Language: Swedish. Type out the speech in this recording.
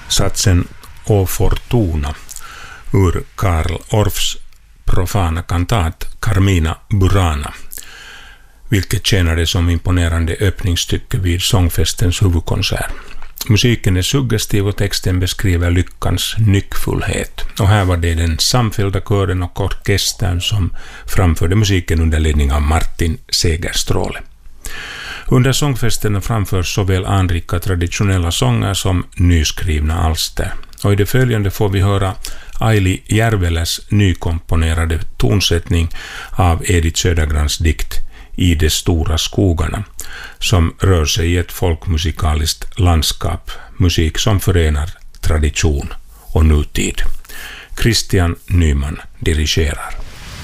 Satsen O Fortuna ur Karl Orffs profana kantat Carmina Burana, vilket tjänade som imponerande öppningsstycke vid sångfestens huvudkonsert. Musiken är suggestiv och texten beskriver lyckans nyckfullhet. Och här var det den samfällda kören och orkestern som framförde musiken under ledning av Martin Segerstråle. Under sångfesten framförs såväl anrika traditionella sånger som nyskrivna alster. Och i det följande får vi höra Aili Järveläs nykomponerade tonsättning av Edith Södergrans dikt I de stora skogarna, som rör sig i ett folkmusikaliskt landskap, musik som förenar tradition och nutid. Christian Nyman dirigerar.